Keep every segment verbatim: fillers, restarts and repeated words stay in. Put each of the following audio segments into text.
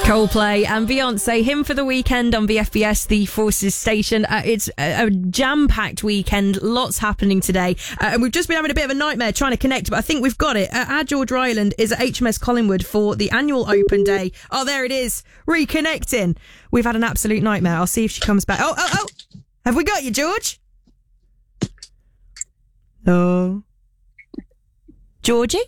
Coldplay and Beyonce, Him for the Weekend on B F B S, the Forces station. Uh, it's a, a jam-packed weekend, lots happening today. Uh, and we've just been having a bit of a nightmare trying to connect, but I think we've got it. Uh, our George Ryland is at H M S Collingwood for the annual open day. Oh, there it is, reconnecting. We've had an absolute nightmare. I'll see if she comes back. Oh, oh, oh. Have we got you, George? No. Georgie?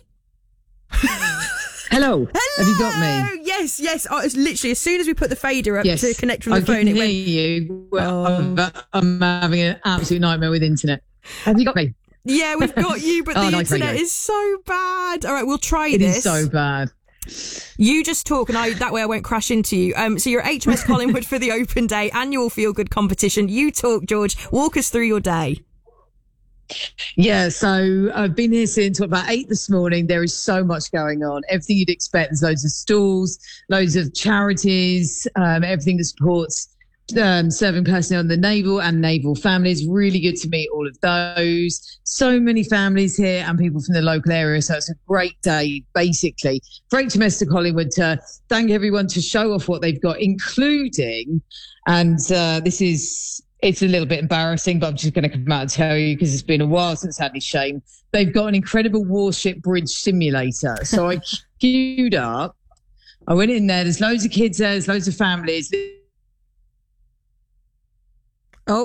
Hello. Hello. Have you got me? Yes, yes. Oh, it's literally as soon as we put the fader up Yes. to connect from the I phone, can it hear went. you. Well, Oh. I'm, I'm having an absolute nightmare with internet. Have you got me? Yeah, we've got you, but Oh, the nice internet radio. is so bad. All right, we'll try It this. is so bad. You just talk, and I that way I won't crash into you. Um, so you're at H M S Collingwood for the Open Day annual Feel Good competition. You talk, George. Walk us through your day. Yeah, so I've been here since what, about eight this morning. There is so much going on. Everything you'd expect. There's loads of stalls, loads of charities, um, everything that supports um, serving personnel in the naval and naval families. Really good to meet all of those. So many families here and people from the local area. So it's a great day, basically, for H M S to Collingwood to thank everyone to show off what they've got, including, and uh, this is, it's a little bit embarrassing, but I'm just going to come out and tell you because it's been a while since I had any shame. They've got an incredible warship bridge simulator. So I queued up. I went in there. There's loads of kids there. There's loads of families. Oh.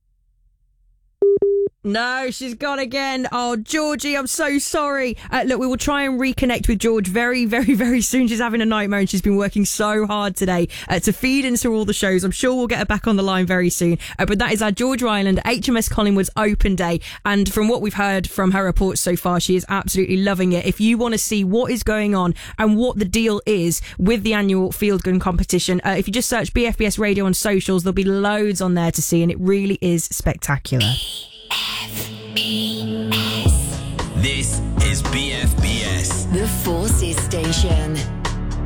No, she's gone again. Oh, Georgie, I'm so sorry. Uh, look, we will try and reconnect with George very, very, very soon. She's having a nightmare and she's been working so hard today uh, to feed into all the shows. I'm sure we'll get her back on the line very soon. Uh, but that is our George Ryland H M S Collingwood's Open Day. And from what we've heard from her reports so far, she is absolutely loving it. If you want to see what is going on and what the deal is with the annual Field Gun competition, uh, if you just search B F B S Radio on socials, there'll be loads on there to see, and it really is spectacular. F B S. This is B F B S, The Forces Station.